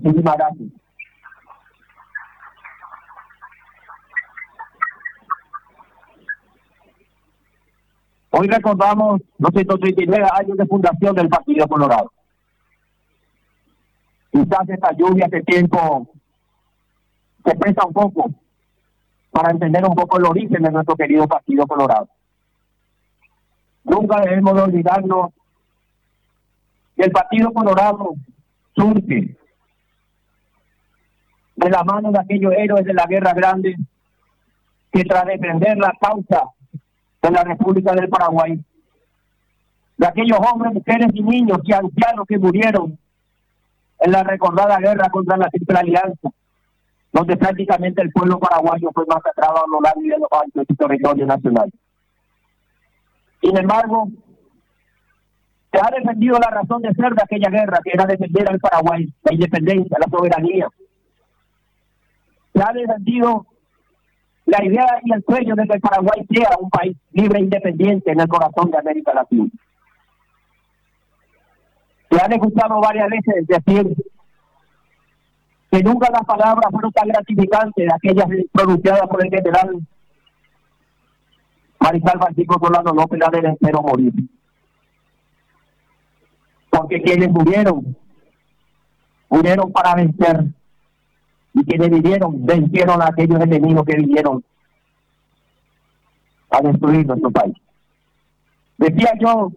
Muchísimas gracias. Hoy recordamos los 139 años de fundación del Partido Colorado. Quizás esta lluvia, este tiempo, se presta un poco para entender un poco el origen de nuestro querido Partido Colorado. Nunca debemos de olvidarnos que el Partido Colorado surge de la mano de aquellos héroes de la Guerra Grande que tras defender la causa de la República del Paraguay, de aquellos hombres, mujeres y niños y ancianos que murieron en la recordada guerra contra la Triple Alianza, donde prácticamente el pueblo paraguayo fue masacrado a lo largo y a lo ancho de su territorio nacional. Sin embargo, se ha defendido la razón de ser de aquella guerra, que era defender al Paraguay, la independencia, la soberanía. Se ha defendido la idea y el sueño de que el Paraguay sea un país libre e independiente en el corazón de América Latina. Se han escuchado varias veces decir que nunca las palabras fueron tan gratificantes de aquellas pronunciadas por el general Mariscal Francisco Solano López, la de vencer o morir. Porque quienes murieron para vencer, y quienes vivieron, vencieron a aquellos enemigos que vinieron a destruir nuestro país. Decía yo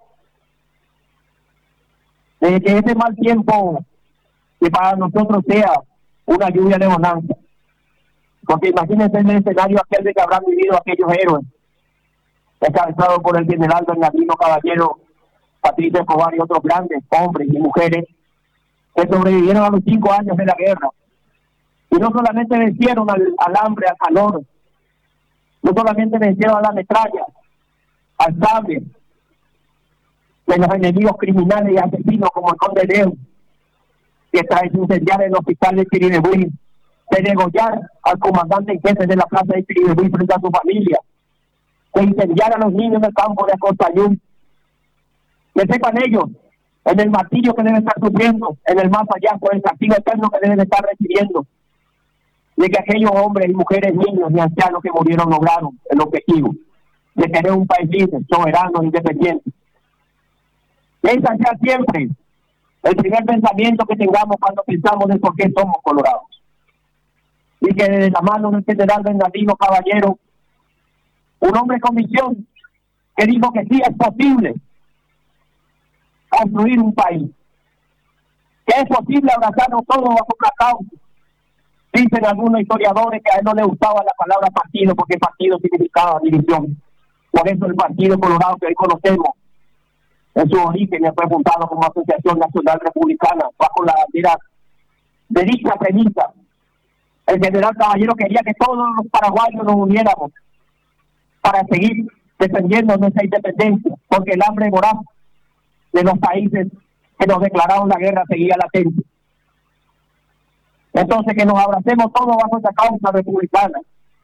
que este mal tiempo que para nosotros sea una lluvia de bonanza, porque imagínense en el escenario aquel de que habrán vivido aquellos héroes encabezados por el general Bernardino Caballero, Patricio Escobar y otros grandes hombres y mujeres que sobrevivieron a los 5 años de la guerra. Y no solamente vencieron al hambre, al calor, no solamente vencieron a la metralla, al sable de los enemigos criminales y asesinos como el Conde León, que tras incendiar el hospital de Chiribibuy, de degollar al comandante en jefe de la plaza de Chiribibuy frente a su familia, de incendiar a los niños del campo de Acostayún. Que sepan ellos en el martirio que deben estar sufriendo, en el más allá, por el castigo eterno que deben estar recibiendo, de que aquellos hombres y mujeres, niños y ancianos que murieron lograron el objetivo de tener un país libre, soberano, independiente. Esa sea siempre el primer pensamiento que tengamos cuando pensamos en por qué somos colorados. Y que desde la mano del general Bernardino Caballero, un hombre con visión, que dijo que sí es posible construir un país, que es posible abrazarnos todos bajo una causa. Dicen algunos historiadores que a él no le gustaba la palabra partido, porque partido significaba división. Por eso el Partido Colorado que hoy conocemos, en su origen fue fundado como Asociación Nacional Republicana, bajo la bandera de dicha premisa. El general Caballero quería que todos los paraguayos nos uniéramos para seguir defendiendo nuestra independencia, porque el hambre voraz de los países que nos declararon la guerra seguía latente. Entonces, que nos abracemos todos bajo esa causa republicana.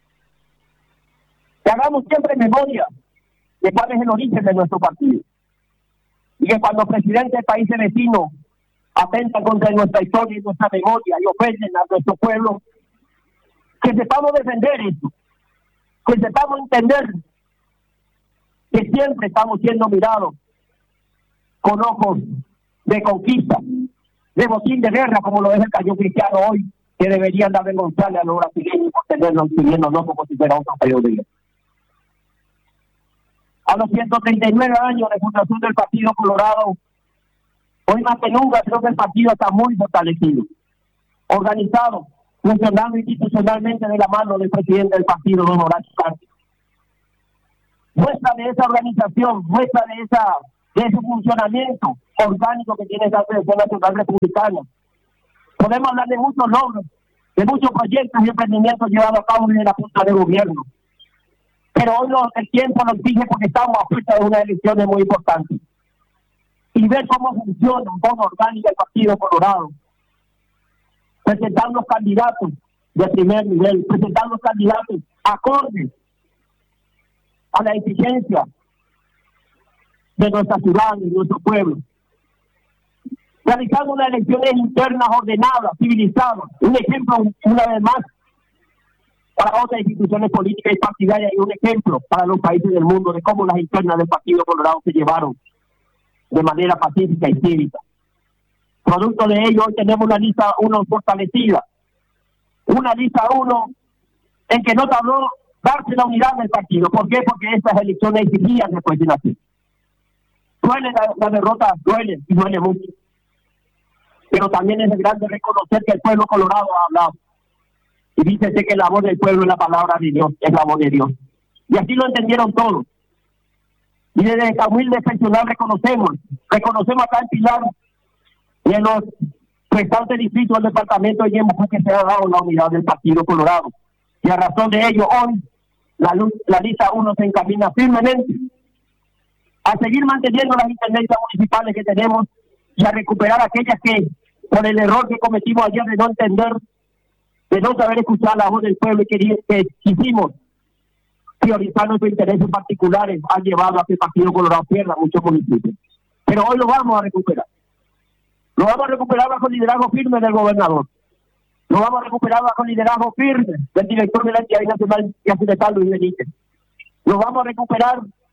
Que hagamos siempre memoria de cuál es el origen de nuestro partido. Y que cuando presidentes de países vecinos atentan contra nuestra historia y nuestra memoria y ofenden a nuestro pueblo, que sepamos defender eso. Que sepamos entender que siempre estamos siendo mirados con ojos de conquista, de botín de guerra, como lo es el cañón cristiano hoy, que deberían de avergonzarle a los brasileños por tenernos siguiéndonos como si fuera otro periodo de guerra. A los 139 años de fundación del Partido Colorado, hoy más que nunca creo que el partido está muy fortalecido, organizado, funcionando institucionalmente de la mano del presidente del partido, don Horacio Cartes. Muestra de esa organización, muestra de ese funcionamiento orgánico que tiene esa Asociación Nacional Republicana. Podemos hablar de muchos logros, de muchos proyectos y emprendimientos llevados a cabo desde la Junta de Gobierno. Pero hoy el tiempo nos exige porque estamos a puerta de unas elecciones muy importantes. Y ver cómo funciona un forma orgánica el Partido Colorado. Presentar los candidatos de primer nivel, presentar los candidatos acordes a la exigencia de nuestra ciudad y de nuestro pueblo. realizando unas elecciones internas ordenadas, civilizadas. Un ejemplo, una vez más, para otras instituciones políticas y partidarias, y un ejemplo para los países del mundo de cómo las internas del Partido Colorado se llevaron de manera pacífica y cívica. Producto de ello, hoy tenemos una lista 1 fortalecida, una lista 1 en que no tardó darse la unidad del partido. ¿Por qué? Porque estas elecciones exigían después de así. Duele la derrota, duele y duele mucho. Pero también es grande reconocer que el pueblo colorado ha hablado. Y dícese que la voz del pueblo es la palabra de Dios, es la voz de Dios. Y así lo entendieron todos. Y desde esta humilde personal reconocemos acá en Pilar y en los restantes distritos del departamento de Ñeembucú que se ha dado la unidad del Partido Colorado. Y a razón de ello, hoy la lista 1 se encamina firmemente a seguir manteniendo las intendencias municipales que tenemos y a recuperar aquellas que, por el error que cometimos ayer de no entender, de no saber escuchar la voz del pueblo y que quisimos priorizar nuestros intereses particulares, han llevado a que el Partido Colorado pierda muchos municipios. Pero hoy lo vamos a recuperar. Lo vamos a recuperar bajo el liderazgo firme del gobernador. Lo vamos a recuperar bajo el liderazgo firme del director de la entidad nacional y accidental, Luis Benítez. Lo vamos a recuperar